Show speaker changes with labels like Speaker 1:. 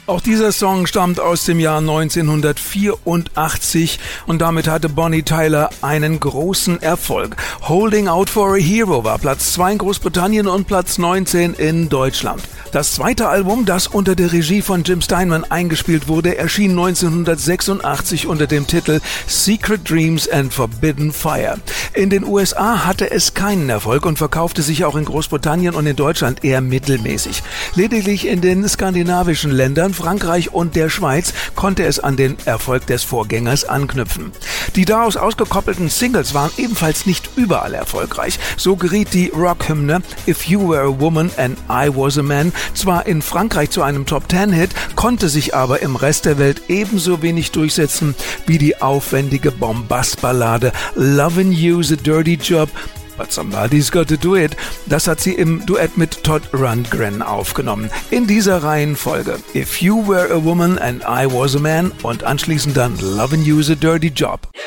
Speaker 1: Auch dieser Song stammt aus dem Jahr 1984 und damit hatte Bonnie Tyler einen großen Erfolg. Holding Out for a Hero war Platz 2 in Großbritannien und Platz 19 in Deutschland. Das zweite Album, das unter der Regie von Jim Steinman eingespielt wurde, erschien 1986 unter dem Titel Secret Dreams and Forbidden Fire. In den USA hatte es keinen Erfolg und verkaufte sich auch in Großbritannien und in Deutschland eher mittelmäßig. Lediglich in den skandinavischen Ländern, Frankreich und der Schweiz konnte es an den Erfolg des Vorgängers anknüpfen. Die daraus ausgekoppelten Singles waren ebenfalls nicht überall erfolgreich. So geriet die Rockhymne If You Were a Woman and I Was a Man zwar in Frankreich zu einem Top-10-Hit, konnte sich aber im Rest der Welt ebenso wenig durchsetzen wie die aufwendige Bombastballade Lovin' You's a Dirty Job, But Somebody's Got to Do It. Das hat sie im Duett mit Todd Rundgren aufgenommen. In dieser Reihenfolge If You Were a Woman and I Was a Man und anschließend dann Lovin' You's a Dirty Job.